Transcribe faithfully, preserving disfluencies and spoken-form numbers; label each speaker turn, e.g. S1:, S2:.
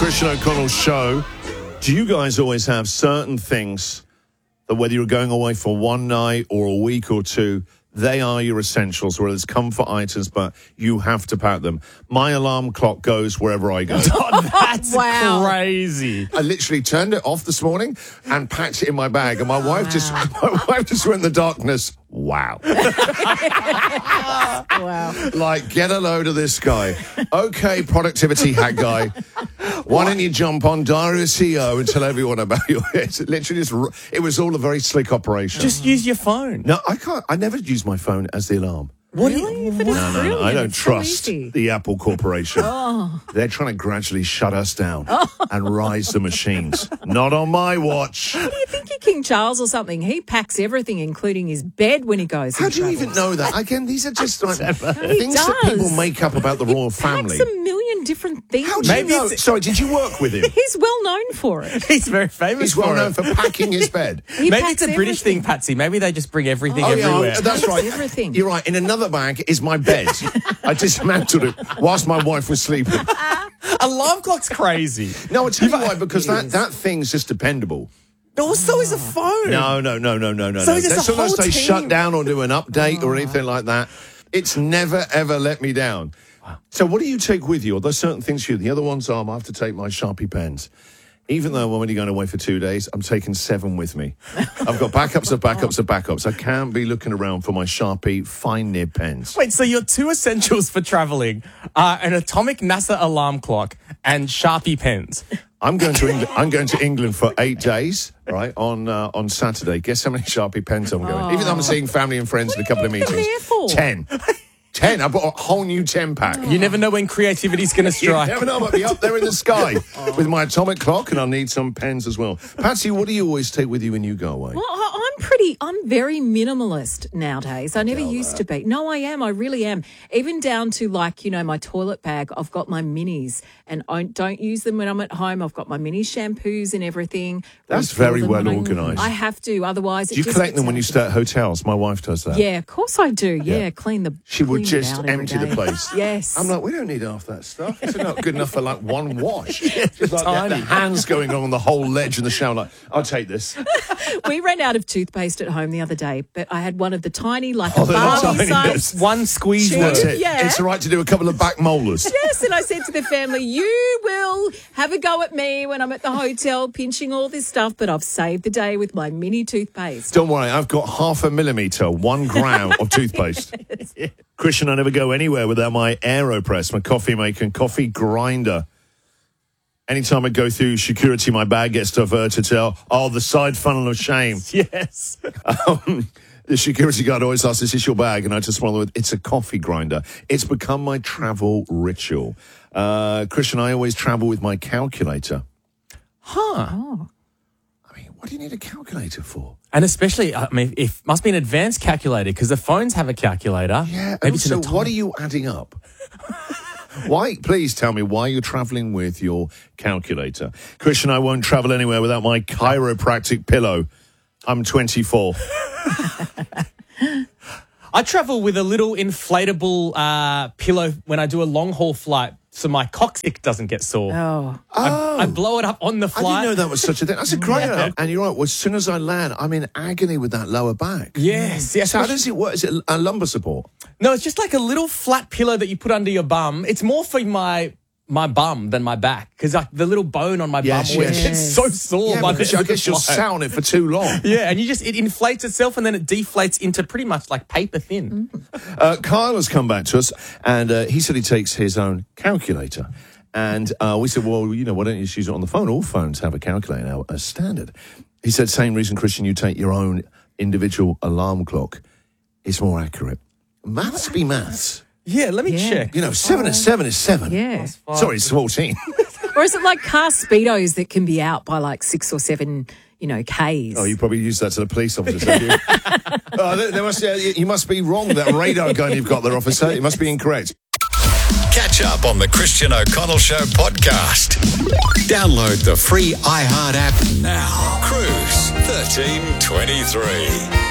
S1: Christian O'Connell show. Do you guys always have certain things that whether you're going away for one night or a week or two, they are your essentials, whether it's comfort items, but you have to pack them? My alarm clock goes wherever I go.
S2: Oh, that's
S3: Wow.
S2: crazy.
S1: I literally turned it off this morning and packed it in my bag, and my wife just my wife just went in the darkness. Wow.
S3: Wow.
S1: Like, get a load of this guy. Okay, productivity hack guy. Why don't you jump on Diary of C E O and tell everyone about your... It's literally just... It was all a very slick operation.
S2: Just use your phone.
S1: No, I can't. I never use my phone as the alarm.
S2: What
S3: Really?
S2: do
S3: But
S2: you,
S3: it's
S1: No, no, no.
S3: brilliant.
S1: I don't
S3: It's so
S1: trust
S3: easy.
S1: the Apple Corporation. They're trying to gradually shut us down and rise the machines. Not on my watch.
S3: Do you think you're King Charles or something? He packs everything, including his bed, when he goes.
S1: How
S3: and
S1: do you
S3: travels.
S1: even know that? Again, these are just like things that
S3: does.
S1: people make up about the royal family.
S3: Packs a million different things.
S1: How do
S2: Maybe
S1: you know?
S2: it's-
S1: Sorry, did you work with him?
S3: He's well known for it.
S2: he's very famous
S1: He's well
S2: for
S1: known
S2: it.
S1: for packing his bed.
S3: He
S2: Maybe
S3: packs
S2: it's a British
S3: everything.
S2: thing, Patsy. Maybe they just bring everything
S1: Oh,
S2: everywhere.
S1: yeah, that's right.
S3: Everything.
S1: You're right. In another bag is my bed. I dismantled it whilst my wife was sleeping.
S2: Alarm clock's crazy.
S1: No, I tell you why, because that, that thing's just dependable.
S2: No, so is a phone.
S1: No, no, no, no, no, no.
S2: So
S1: no.
S2: is this
S1: They-
S2: a
S1: Sometimes
S2: whole
S1: they
S2: team?
S1: shut down or do an update or anything like that. It's never, ever let me down. So what do you take with you? Are there certain things for you? The other ones are, I have to take my Sharpie pens. Even though I'm only going away for two days, I'm taking seven with me. I've got backups of backups of backups. I can't be looking around for my Sharpie fine nib pens.
S2: Wait, so your two essentials for traveling are an atomic NASA alarm clock and Sharpie pens.
S1: I'm going to England. I'm going to England for eight days, right? On uh, on Saturday. Guess how many Sharpie pens I'm going? Even though I'm seeing family and friends in a couple of
S3: you going
S1: meetings.
S3: there for?
S1: Ten. Ten. I bought a whole new ten pack.
S2: You never know when creativity's going to
S1: You
S2: strike.
S1: never know. I might be up there in the sky with my atomic clock, and I'll need some pens as well. Patsy, what do you always take with you when you go away?
S3: Well, I- I'm pretty, I'm very minimalist nowadays. I never used to be. No, I am. I really am. Even down to like, you know, my toilet bag, I've got my minis and I don't use them when I'm at home. I've got my mini shampoos and everything.
S1: That's
S3: Refill
S1: very
S3: them
S1: well
S3: when I-
S1: organised.
S3: I have to. Otherwise,
S1: Do
S3: it
S1: you
S3: just
S1: collect
S3: gets
S1: them when
S3: out
S1: you
S3: of
S1: stay at hotels? My wife does that.
S3: Yeah, of course I do. Yeah,
S1: Yeah.
S3: clean the.
S1: She would
S3: clean it
S1: just
S3: out every
S1: empty the
S3: day.
S1: place.
S3: Yes.
S1: I'm like, we don't need half that stuff. It's not good enough for like one wash. Just like the,
S2: tiny.
S1: the hands going on the whole ledge in the shower. Like, I'll take this.
S3: we ran out of toothpaste at home the other day, but I had one of the tiny, like
S1: Oh,
S3: a
S1: the
S3: Barbie
S1: tiny
S3: size.
S2: One squeeze
S3: Tube.
S2: word.
S1: That's it.
S3: Yeah.
S1: It's all right to do a couple of back molars.
S3: Yes, and I said to the family, you will have a go at me when I'm at the hotel pinching all this stuff, but I've saved the day with my mini toothpaste.
S1: Don't worry, I've got half a millimetre, one gram of toothpaste. Christian, I never go anywhere without my AeroPress, my coffee maker and coffee grinder. Anytime I go through security, my bag gets diverted to, oh, the side funnel of shame.
S2: Yes.
S1: Um, the security guard always asks, is this your bag? And I just smile with, it's a coffee grinder. It's become my travel ritual. Uh, Christian, I always travel with my calculator.
S2: Huh.
S3: Oh.
S1: I mean, what do you need a calculator for?
S2: And especially, I mean, it must be an advanced calculator because the phones have a calculator.
S1: Yeah,
S2: Maybe it's
S1: also,
S2: an atomic.
S1: what are you adding up? Why? Please tell me why you're travelling with your calculator. Christian, I won't travel anywhere without my chiropractic pillow. I'm twenty-four.
S2: I travel with a little inflatable uh, pillow when I do a long haul flight so my coccyx doesn't get sore.
S3: Oh.
S1: Oh,
S2: I blow it up on the
S1: I
S2: flight.
S1: didn't know that was such a thing. That's a great
S2: Yeah.
S1: idea. And you're right. Well, as soon as I land, I'm in agony with that lower back.
S2: Yes, yes.
S1: So how does it work? Is it a lumbar support?
S2: No, it's just like a little flat pillow that you put under your bum. It's more for my my bum than my back because like the little bone on my
S1: Yes,
S2: bum always
S1: yes.
S2: gets so sore.
S1: Yeah,
S2: by
S1: because
S2: the
S1: I
S2: end of
S1: guess
S2: the
S1: you're
S2: flight.
S1: sat on it for too long.
S2: Yeah, and you just it inflates itself and then it deflates into pretty much like paper thin.
S1: Uh, Kyle has come back to us, and uh, he said he takes his own calculator. And uh, we said, well, you know, why don't you just use it on the phone? All phones have a calculator now as standard. He said, same reason, Christian, you take your own individual alarm clock. It's more accurate. Maths be maths.
S2: Yeah, let me
S3: Yeah.
S2: check.
S1: You know, seven is seven is seven.
S3: Yeah.
S1: Sorry, it's fourteen.
S3: Or is it like car speedos that can be out by like six or seven, you know, Ks?
S1: Oh, you probably used that to the police officers, have you? oh, there, there must, uh, you must be wrong, that radar gun you've got there, officer. It must be incorrect.
S4: Catch up on the Christian O'Connell Show podcast. Download the free iHeart app now. Cruise thirteen twenty-three.